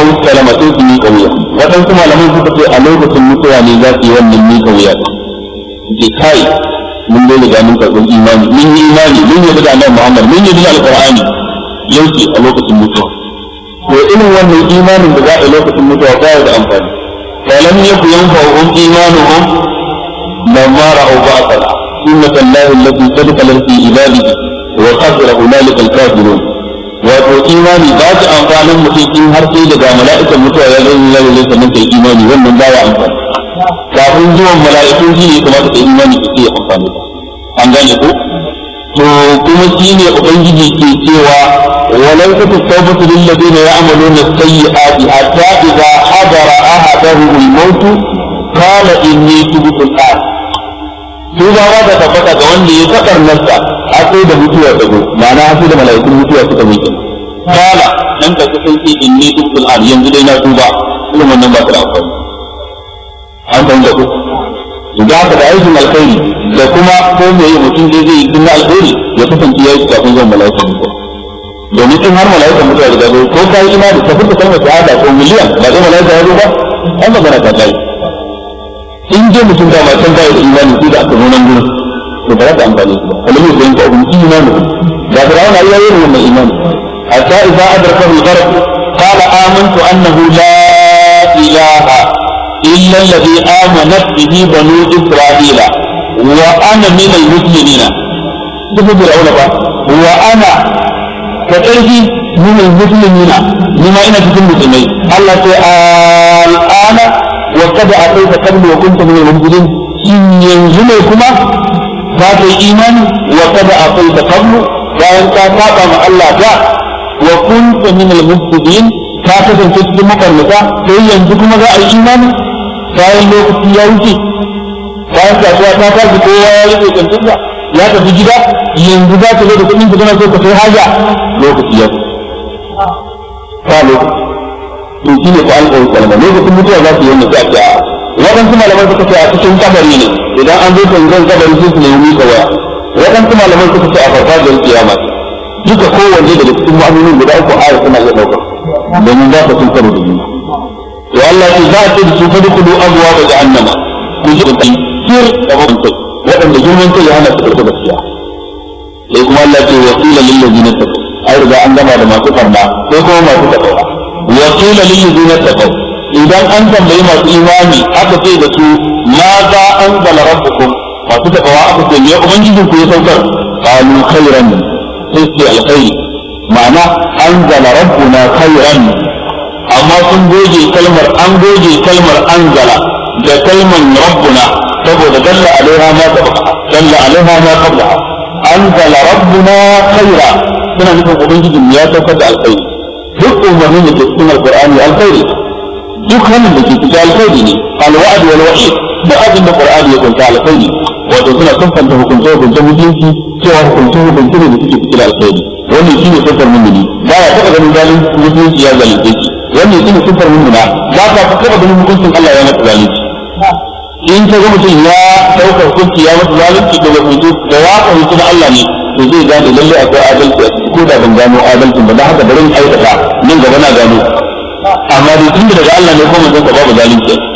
kalama sai su yi kauya waɗansu malaman suka ce a lokacin mutuwa ne za su yi wannan ni kauya ce kai mun dole ga mun karɓar imani mun yi imani mun yi da Annabi Muhammad mun yi da Alƙur'ani yau ce a lokacin mutuwa to irin wannan imanin da za a lokacin mutuwa ba ya da amfani falam yakun yanfa'uhum imanuhum lamma ra'u ba'athana sunnata Allahi allati qad khalat fi ibadihi wa khasira hunalika al-kafirun wato imani ba ta amfanin mutum in har sai daga mala'ikan mutuwa ya zai zai sannan kai imani wannan ba ya amfani kafin zuwan mala'ikun shi ne kamata kai imani ka sai amfani an gane ko to kuma shi ne ubangiji ke cewa walau kutu tawbatu lil ladina ya'maluna as-sayyi'ati hatta idza hadara ahadahum al-maut qala inni tubtu al-an to ba wa da tabbata ga wanda ya kadar nasa sai da mutuwa ta go ma'ana sai da mala'ikun mutuwa suka miƙe qala dan ka kasance inni tubtu al-an yanzu dai na tuba kuma wannan ba ta amfani an san da ku da haka da aikin alkhairi da kuma ko me yi mutum dai zai yi dinna alkhairi ya kasance ya yi kafin zuwan mala'ikan mutuwa domin in har mala'ikan mutuwa da gado ko kai imani ka fita kalmar shahada ko miliyan ba zai mala'ika ya zo ba an magana ta kai in je mutum da matan bai da imani sai da aka nuna gurin to ba za ta amfani ba kalmi da yanka abun imani da firawuna ya yi wannan imani hatta idza adraka al-gharq qala amantu annahu la ilaha إلا الذي آمنت به بنو إسرائيل وأنا من المسلمين تفضل العلماء وأنا كترجي من المسلمين لما أنا في المسلمين الله الآن وقد أعطيت قبل وكنت من المسلمين إن ينزلكما ذات الإيمان وقد أعطيت قبل وأن تتابع مع الله جاء وكنت من المسلمين كاتب في المقرنة كي ينزلكما ذا الإيمان bayan lokaci ya wuce bayan kasuwa ta tashi kowa ya rike kantinsa ya tafi gida yanzu za ka zo da kuɗin ka tana so ka sai haja lokaci ya ta lokaci to shi ne ko an ɗauki kalma lokacin mutuwa za su yi wannan sai a waɗansu malaman suka ce a cikin kabari ne idan an zo tanzan kabari sai su nemi ka waya waɗansu malaman suka ce a farfajiyar kiyama duka kowanne daga cikin ma'anonin guda uku ayar suna iya ɗaukar domin za ka sun karo da juna to Allah ya za ta su fa dukulu abwa da jahannama ku ji kai sir da ban kai wadanda girman kai ya hana su da gaskiya sai kuma Allah ya ce wa qila lil ladina taqaw ai riga an gama da masu farda sai kuma masu taqaw wa qila lil ladina taqaw idan an tambayi masu imani aka ce da su ma za anzala rabbukum masu taqawa aka ce ne ubangijin ku ya saukar qalu khairan sai ce alkhairi ma'ana anzala rabbuna khairan amma sun goge kalmar an goge kalmar anzala da kalmar rabbuna saboda dalla alaiha ma dalla alaiha ma qabla anzala rabbuna khaira suna nufin ubangijin ya saukar da alkhairi duk umarnin da ke cikin alqur'ani alkhairi duk hannun da ke cikin alkhairi ne alwa'd wal wa'id duk abin da qur'ani ya kunta alkhairi wato suna sunfanta hukunce mutunci cewa hukunce ne da suke cikin alkhairi wannan shine sifar mu'mini ba ya taɓa ganin zalunci mutunci ya zalunce shi wannan shine sifar mu'mina ba ka taɓa ganin hukuncin Allah ya masa zalunci in ka ga mutum ya ɗauka hukunci ya masa zalunci da wato da ya fahimci na Allah ne to zai gane lalle akwai adalci a ciki ko da ban gano adalcin ba da haka bari in aikata nan gaba na gano amma dai tun daga Allah ne ko manzon ka babu zalunci